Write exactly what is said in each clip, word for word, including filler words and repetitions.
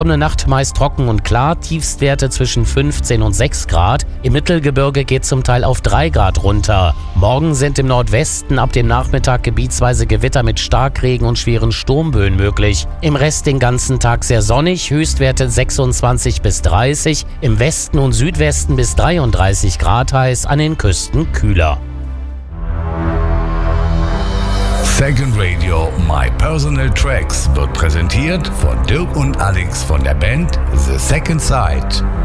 Kommende Nacht meist trocken und klar, Tiefstwerte zwischen fünfzehn und sechs Grad. Im Mittelgebirge geht zum Teil auf drei Grad runter. Morgen sind im Nordwesten ab dem Nachmittag gebietsweise Gewitter mit Starkregen und schweren Sturmböen möglich. Im Rest den ganzen Tag sehr sonnig, Höchstwerte sechsundzwanzig bis dreißig, im Westen und Südwesten bis dreiunddreißig Grad heiß, an den Küsten kühler. Second Radio My Personal Tracks wird präsentiert von Dirk und Alex von der Band The Second Side.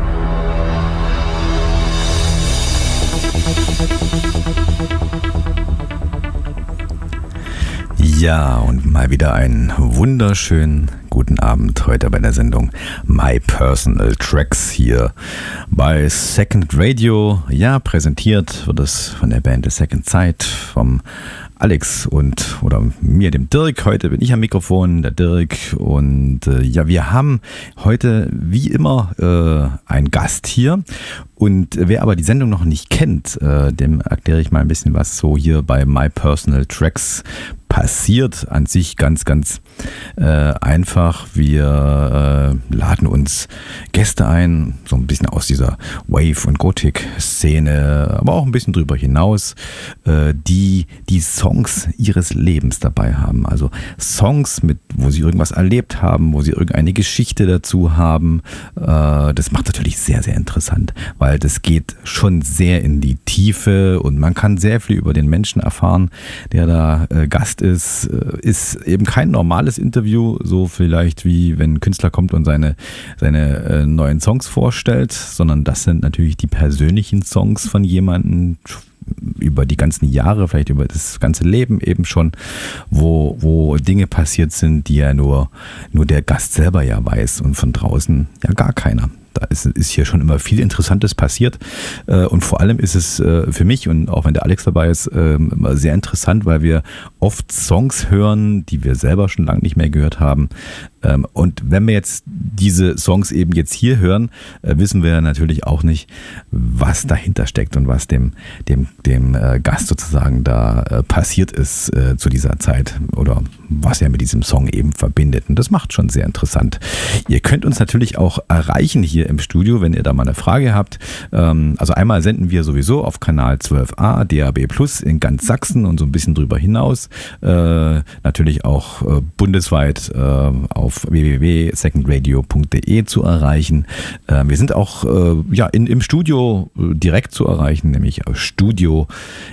Ja, und mal wieder einen wunderschönen guten Abend heute bei der Sendung My Personal Tracks hier bei Second Radio. Ja, präsentiert wird es von der Band The Second Side, vom Alex und oder mir, dem Dirk. Heute bin ich am Mikrofon, der Dirk. Und äh, ja, wir haben heute wie immer äh, einen Gast hier. Und wer aber die Sendung noch nicht kennt, äh, dem erkläre ich mal ein bisschen, was so hier bei My Personal Tracks passiert. An sich ganz, ganz äh, einfach. Wir äh, laden uns Gäste ein, so ein bisschen aus dieser Wave- und Gothic-Szene, aber auch ein bisschen drüber hinaus, äh, die die Songs ihres Lebens dabei haben. Also Songs, mit, wo sie irgendwas erlebt haben, wo sie irgendeine Geschichte dazu haben. Äh, das macht natürlich sehr, sehr interessant, weil das geht schon sehr in die Tiefe und man kann sehr viel über den Menschen erfahren, der da äh, Gast ist. Äh, ist eben kein normales Interview, so vielleicht wie wenn ein Künstler kommt und seine, seine äh, neuen Songs vorstellt, sondern das sind natürlich die persönlichen Songs von jemandem, über die ganzen Jahre, vielleicht über das ganze Leben eben schon, wo, wo Dinge passiert sind, die ja nur, nur der Gast selber ja weiß und von draußen ja gar keiner. Da ist, ist hier schon immer viel Interessantes passiert und vor allem ist es für mich und auch wenn der Alex dabei ist, immer sehr interessant, weil wir oft Songs hören, die wir selber schon lange nicht mehr gehört haben. Und wenn wir jetzt diese Songs eben jetzt hier hören, wissen wir natürlich auch nicht, was dahinter steckt und was dem, dem, dem Gast sozusagen da passiert ist zu dieser Zeit oder was er mit diesem Song eben verbindet. Und das macht schon sehr interessant. Ihr könnt uns natürlich auch erreichen hier im Studio, wenn ihr da mal eine Frage habt. Also einmal senden wir sowieso auf Kanal zwölf a, D A B Plus in ganz Sachsen und so ein bisschen drüber hinaus. Natürlich auch bundesweit auf w w w punkt second radio punkt d e zu erreichen. Äh, wir sind auch äh, ja, in, im Studio äh, direkt zu erreichen, nämlich studio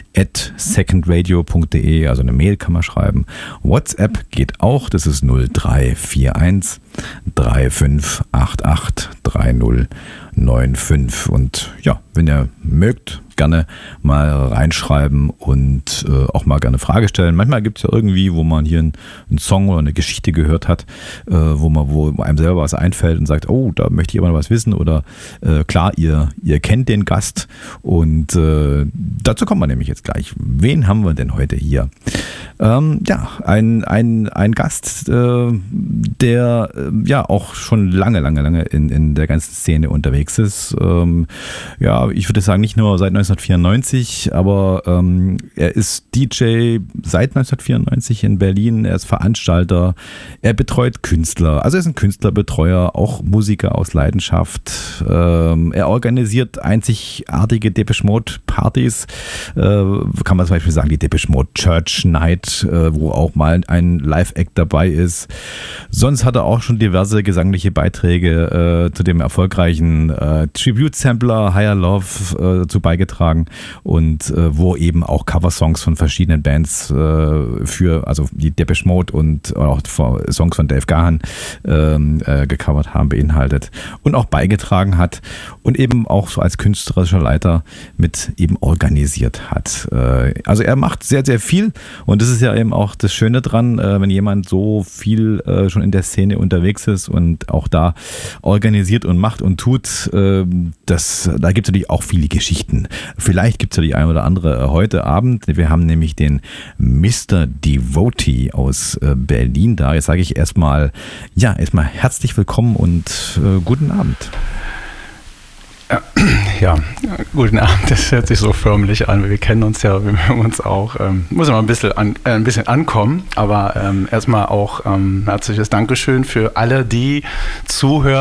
at second radio punkt d e, also eine Mail kann man schreiben. WhatsApp geht auch, das ist null drei vier eins drei fünf acht acht drei null neun fünf und ja, wenn ihr mögt, gerne mal reinschreiben und äh, auch mal gerne Frage stellen. Manchmal gibt es ja irgendwie, wo man hier einen, einen Song oder eine Geschichte gehört hat, äh, wo man, wo einem selber was einfällt und sagt, oh, da möchte ich aber was wissen oder äh, klar, ihr, ihr kennt den Gast und äh, dazu kommen wir nämlich jetzt gleich. Wen haben wir denn heute hier? Ähm, ja, ein, ein, ein Gast, äh, der äh, ja auch schon lange, lange, lange in, in der ganzen Szene unterwegs ist. Ähm, ja, ich würde sagen, nicht nur seit neunzehnhundertvierundneunzig, aber ähm, er ist D J seit neunzehnhundertvierundneunzig in Berlin, er ist Veranstalter, er betreut Künstler, also er ist ein Künstlerbetreuer, auch Musiker aus Leidenschaft. Ähm, er organisiert einzigartige Depeche Mode Partys, äh, kann man zum Beispiel sagen, die Depeche Mode Church Night, äh, wo auch mal ein Live-Act dabei ist. Sonst hat er auch schon diverse gesangliche Beiträge äh, zu dem erfolgreichen äh, Tribute-Sampler Higher Love äh, zu beigetragen und äh, wo eben auch Coversongs von verschiedenen Bands äh, für, also die Depeche Mode und auch Songs von Dave Gahan äh, gecovert haben, beinhaltet und auch beigetragen hat und eben auch so als künstlerischer Leiter mit eben organisiert hat. Äh, also er macht sehr, sehr viel und das ist ja eben auch das Schöne dran, äh, wenn jemand so viel äh, schon in der Szene unterwegs ist und auch da organisiert und macht und tut, äh, das, da gibt es natürlich auch viele Geschichten. Vielleicht gibt es ja die eine oder andere heute Abend. Wir haben nämlich den Mister Devotee aus äh, Berlin da. Jetzt sage ich erstmal, ja, erstmal herzlich willkommen und äh, guten Abend. Ja, ja, guten Abend, das hört sich so förmlich an. Wir kennen uns ja, wir mögen uns auch. Ähm, muss immer ein bisschen, an, äh, ein bisschen ankommen, aber ähm, erstmal auch ähm, herzliches Dankeschön für alle, die zuhören.